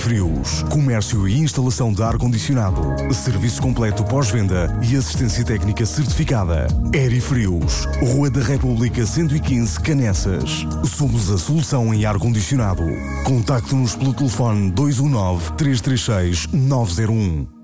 Aerifrios, comércio e instalação de ar-condicionado, serviço completo pós-venda e assistência técnica certificada. Aerifrios, Rua da República 115, Canessas. Somos a solução em ar-condicionado. Contacte-nos pelo telefone 219 336 901.